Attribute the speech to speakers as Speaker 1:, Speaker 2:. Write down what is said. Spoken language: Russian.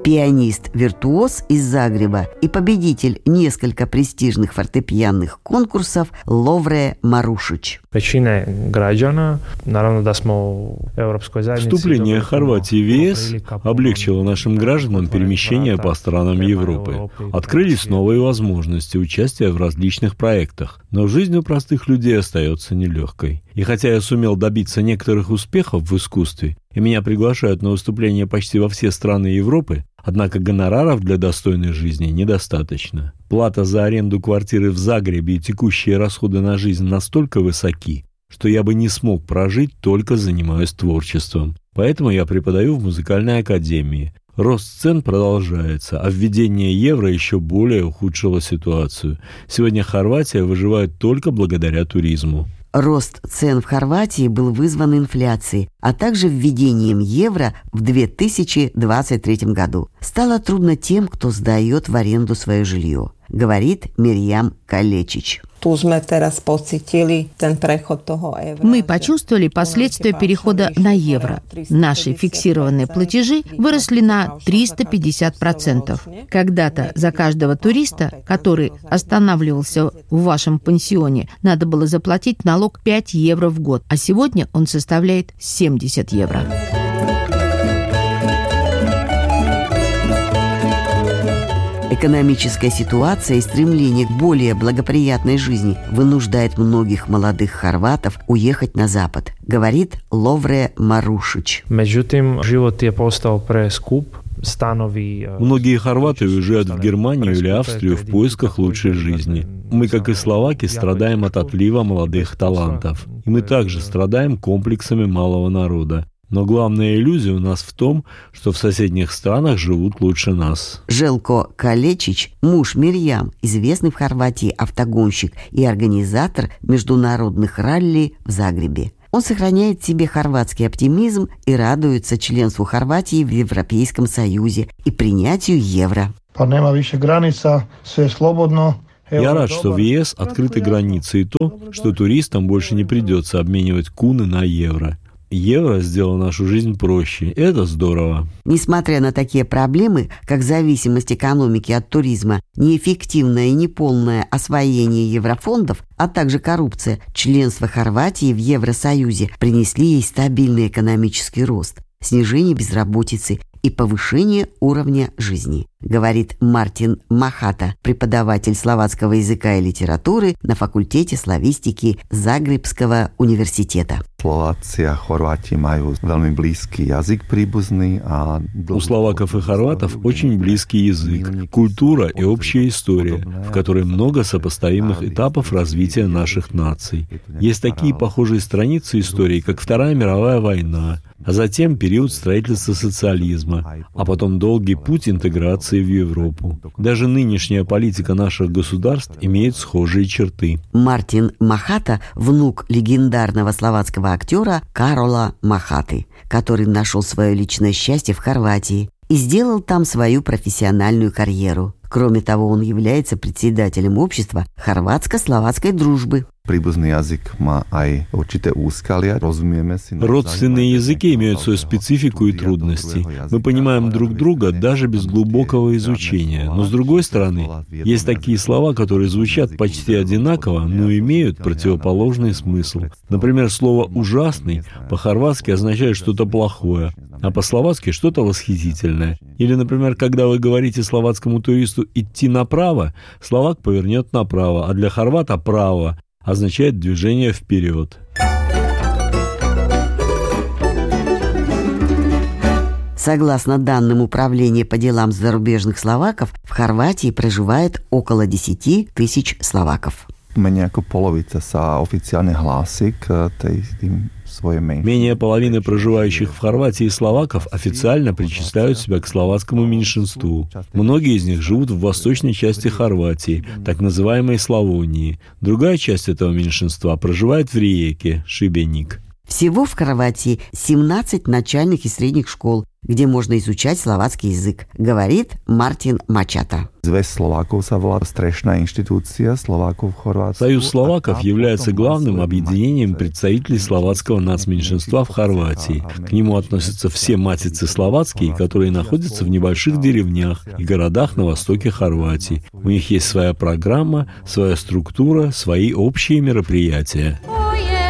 Speaker 1: Пианист-виртуоз из Загреба и победитель нескольких престижных фортепианных конкурсов Ловре Марушич.
Speaker 2: Вступление Хорватии в ЕС облегчило нашим гражданам перемещение по странам Европы. Открылись новые возможности участия в различных проектах, но жизнь у простых людей остается нелегкой. И хотя я сумел добиться некоторых успехов в искусстве, и меня приглашают на выступления почти во все страны Европы, однако гонораров для достойной жизни недостаточно. Плата за аренду квартиры в Загребе и текущие расходы на жизнь настолько высоки, что я бы не смог прожить, только занимаясь творчеством. Поэтому я преподаю в музыкальной академии. Рост цен продолжается, а введение евро еще более ухудшило ситуацию. Сегодня Хорватия выживает только благодаря туризму.
Speaker 1: Рост цен в Хорватии был вызван инфляцией, а также введением евро в 2023 году. Стало трудно тем, кто сдает в аренду свое жилье, говорит Мирьям Калечич.
Speaker 3: Мы почувствовали последствия перехода на евро. Наши фиксированные платежи выросли на 350%. Когда-то за каждого туриста, который останавливался в вашем пансионе, надо было заплатить налог 5 евро в год, а сегодня он составляет 70 евро.
Speaker 1: Экономическая ситуация и стремление к более благоприятной жизни вынуждает многих молодых хорватов уехать на Запад, говорит Ловре Марушич.
Speaker 2: Многие хорваты уезжают в Германию или Австрию в поисках лучшей жизни. Мы, как и словаки, страдаем от отлива молодых талантов. И мы также страдаем комплексами малого народа. Но главная иллюзия у нас в том, что в соседних странах живут лучше нас.
Speaker 1: Желко Калечич, муж Мирьям, известный в Хорватии автогонщик и организатор международных ралли в Загребе. Он сохраняет в себе хорватский оптимизм и радуется членству Хорватии в Европейском Союзе и принятию евро.
Speaker 2: Я рад, что в ЕС открыты границы и то, что туристам больше не придется обменивать куны на евро. Евро сделало нашу жизнь проще. Это здорово.
Speaker 1: Несмотря на такие проблемы, как зависимость экономики от туризма, неэффективное и неполное освоение еврофондов, а также коррупция, членство Хорватии в Евросоюзе принесли ей стабильный экономический рост, снижение безработицы и повышение уровня жизни, говорит Мартин Махата, преподаватель словацкого языка и литературы на факультете славистики Загребского университета.
Speaker 2: У словаков и хорватов очень близкий язык, культура и общая история, в которой много сопоставимых этапов развития наших наций. Есть такие похожие страницы истории, как Вторая мировая война, а затем период строительства социализма, а потом долгий путь интеграции в Европу. Даже нынешняя политика наших государств имеет схожие черты.
Speaker 1: Мартин Махата – внук легендарного словацкого актера Карола Махаты, который нашел свое личное счастье в Хорватии и сделал там свою профессиональную карьеру. Кроме того, он является председателем общества хорватско-словацкой дружбы.
Speaker 2: Родственные языки имеют свою специфику и трудности. Мы понимаем друг друга даже без глубокого изучения. Но с другой стороны, есть такие слова, которые звучат почти одинаково, но имеют противоположный смысл. Например, слово «ужасный» по-хорватски означает что-то плохое, а по-словацки что-то восхитительное. Или, например, когда вы говорите словацкому туристу «идти направо», словак повернет направо, а для хорвата «право» означает движение вперед.
Speaker 1: Согласно данным Управления по делам зарубежных словаков, в Хорватии проживает около 10 тысяч словаков.
Speaker 2: Менее половины проживающих в Хорватии словаков официально причисляют себя к словацкому меньшинству. Многие из них живут в восточной части Хорватии, так называемой Славонии. Другая часть этого меньшинства проживает в Риеке, Шибеник.
Speaker 1: Всего в Хорватии 17 начальных и средних школ, где можно изучать словацкий язык, говорит Мартин Мачата.
Speaker 2: Союз словаков является главным объединением представителей словацкого нацменьшинства в Хорватии. К нему относятся все матицы словацкие, которые находятся в небольших деревнях и городах на востоке Хорватии. У них есть своя программа, своя структура, свои общие мероприятия.